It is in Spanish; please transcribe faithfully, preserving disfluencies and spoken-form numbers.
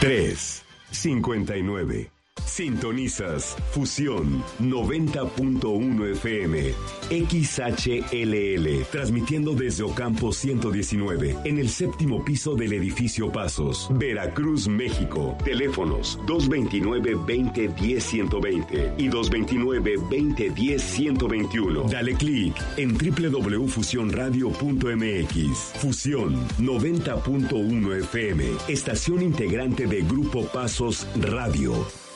tres cincuenta y nueve. Sintonizas Fusión noventa punto uno F M, X H L L, transmitiendo desde Ocampo ciento diecinueve, en el séptimo piso del edificio Pasos, Veracruz, México. Teléfonos dos veintinueve, veinte, diez, ciento veinte y dos veintinueve, veinte, diez, ciento veintiuno. Dale clic en doble u doble u doble u punto fusión radio punto m x. Fusión noventa punto uno F M, estación integrante de Grupo Pasos Radio.